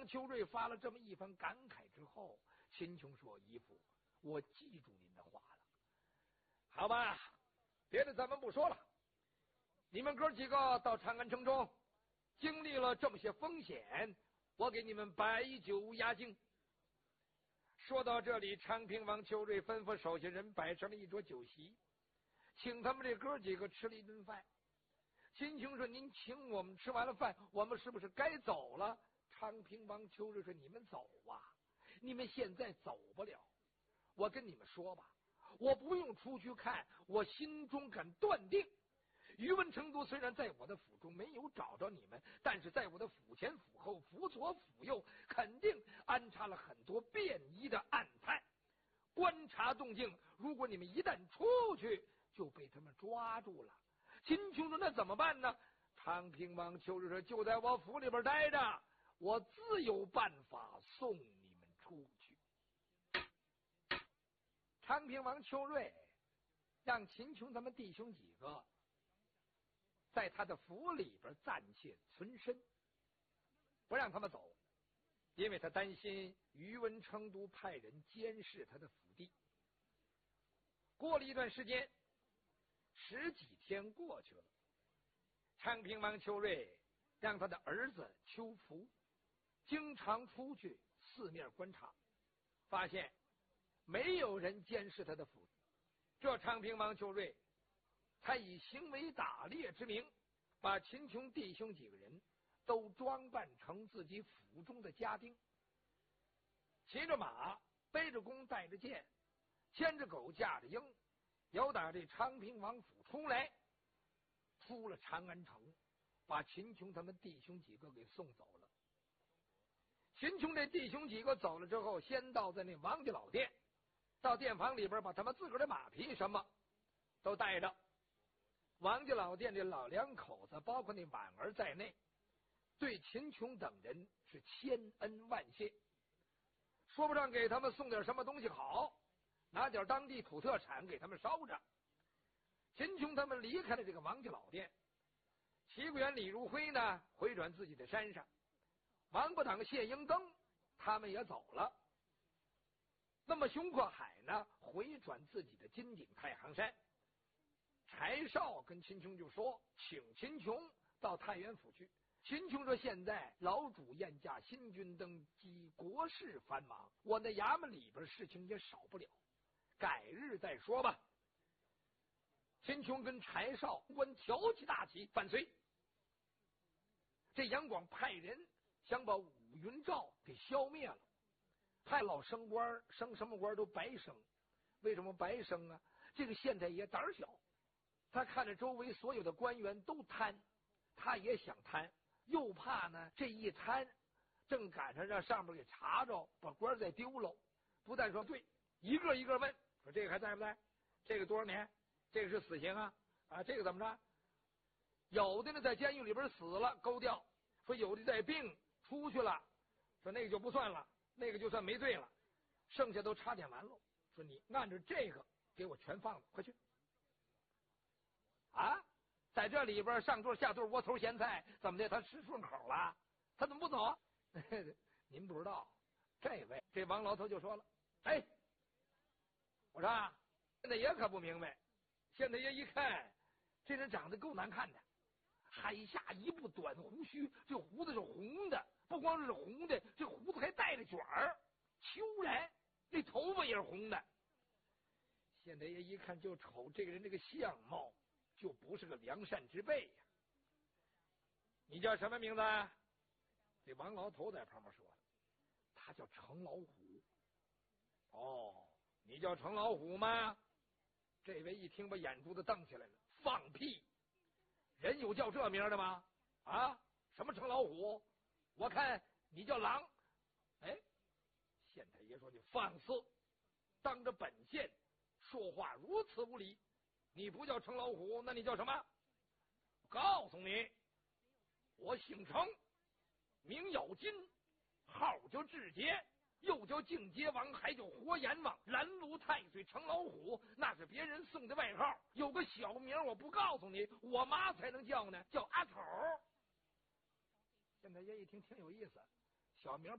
秋瑞发了这么一番感慨之后，秦琼说：“姨父，我记住您的话了。好吧，别的咱们不说了。你们哥几个到长安城中，经历了这么些风险，我给你们摆酒压惊。”说到这里，昌平王秋瑞吩咐手下人摆上了一桌酒席，请他们这哥几个吃了一顿饭。秦琼说：“您请我们吃完了饭，我们是不是该走了？”昌平王秋瑞说：“你们走吧，你们现在走不了。我跟你们说吧，我不用出去看，我心中敢断定，宇文成都虽然在我的府中没有找着你们，但是在我的府前、府后、府左、府右，肯定安插了很多便衣的暗探，观察动静。如果你们一旦出去，就被他们抓住了。”秦琼说：“那怎么办呢？”昌平王秋瑞说：“就在我府里边待着，我自有办法送你们出去。”昌平王秋瑞让秦琼他们弟兄几个在他的府里边暂且存身，不让他们走，因为他担心宇文成都派人监视他的府邸。过了一段时间，10几天过去了，昌平王秋瑞让他的儿子秋福经常出去四面观察，发现没有人监视他的府。这昌平王秋瑞才以行为打猎之名，把秦琼弟兄几个人都装扮成自己府中的家丁，骑着马，背着弓，带着剑，牵着狗，驾着鹰，由打这昌平王府出来，出了长安城，把秦琼他们弟兄几个给送走了。秦琼这弟兄几个走了之后，先到在那王家老店，到店房里边把他们自个儿的马匹什么都带着。王家老店这老两口子，包括那婉儿在内，对秦琼等人是千恩万谢，说不上给他们送点什么东西好，拿点当地土特产给他们捎着。秦琼他们离开了这个王家老店，齐国元、李如辉呢回转自己的山上，王八党、谢英登他们也走了。那么熊阔海呢回转自己的金顶太行山。柴少跟秦琼就说，请秦琼到太原府去。秦琼说：“现在老主宴驾新君登基，国事繁忙，我那衙门里边事情也少不了，改日再说吧。”秦琼跟柴少官挑起大旗反隋。这杨广派人想把武云照给消灭了，派老升官，升什么官都白升。为什么白升啊？这个县太爷胆小，他看着周围所有的官员都贪，他也想贪，又怕呢这一贪正赶上让上面给查着，把官再丢了。不但说对，一个一个问，说这个还在不在？这个多少年？这个是死刑啊！这个怎么着？有的呢在监狱里边死了，勾掉；说有的在病出去了，说那个就不算了，那个就算没罪了，剩下都查点完了。说你按照这个给我全放了，快去！在这里边上桌下桌窝头咸菜，怎么的？他吃顺口了，他怎么不走啊？您不知道，这王老头就说了：“哎，我说现在爷可不明白。现在爷一看，这人长得够难看的，海下一部短胡须，这胡子是红的，不光是红的，这胡子还带着卷儿。秋然，那头发也是红的。现在爷一看就瞅这个人这个相貌，就不是个良善之辈呀。你叫什么名字？”这王老头在旁边说了：“他叫程老虎。”哦，你叫程老虎吗？这位一听把眼珠子瞪起来了，放屁！人有叫这名的吗？什么程老虎？我看你叫狼。县太爷说：“你放肆，当着本县说话如此无礼！你不叫程老虎，那你叫什么？我告诉你，我姓程，名咬金，号叫智杰，又叫靖街王，还叫活阎王，拦路太岁程老虎，那是别人送的外号。有个小名我不告诉你，我妈才能叫呢，叫阿丑。”县太爷一听挺有意思，小名